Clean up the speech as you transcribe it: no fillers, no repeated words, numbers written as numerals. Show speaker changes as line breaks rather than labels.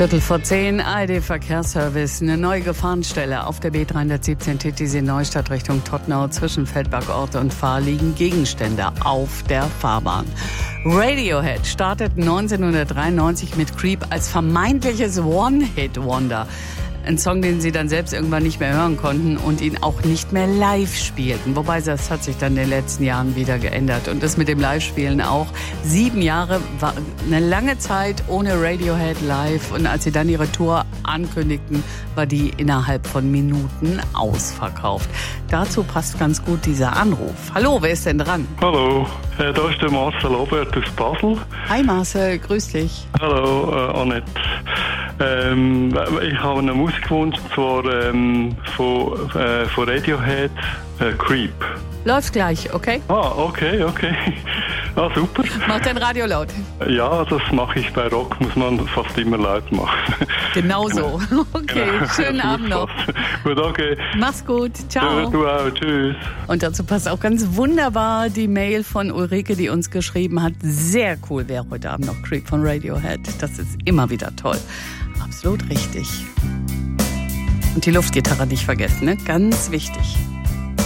10:15, ARD Verkehrsservice. Eine neue Gefahrenstelle auf der B317 TTC Neustadt Richtung Tottenau zwischen Feldbergort und Fahr liegen Gegenstände auf der Fahrbahn. Radiohead startet 1993 mit Creep als vermeintliches One-Hit-Wonder. Ein Song, den sie dann selbst irgendwann nicht mehr hören konnten und ihn auch nicht mehr live spielten. Wobei das hat sich dann in den letzten Jahren wieder geändert. Und das mit dem Live-Spielen auch. 7 Jahre war eine lange Zeit ohne Radiohead live. Und als sie dann ihre Tour ankündigten, war die innerhalb von Minuten ausverkauft. Dazu passt ganz gut dieser Anruf. Hallo, wer ist denn dran?
Hallo, da ist der Marcel Obert aus Basel.
Hi Marcel, grüß dich.
Hallo, Annette. Ich habe einen Musikwunsch, und zwar von Radiohead, Creep.
Läuft gleich, okay?
Okay. Super.
Mach dein Radio laut.
Ja, das mache ich bei Rock, muss man fast immer laut machen.
Genau so. Okay, genau. Schönen Abend noch.
Gut, okay.
Mach's gut, ciao.
Du auch, tschüss.
Und dazu passt auch ganz wunderbar die Mail von Ulrike, die uns geschrieben hat. Sehr cool wäre heute Abend noch Creep von Radiohead. Das ist immer wieder toll. Absolut richtig. Und die Luftgitarre nicht vergessen, ne? Ganz wichtig.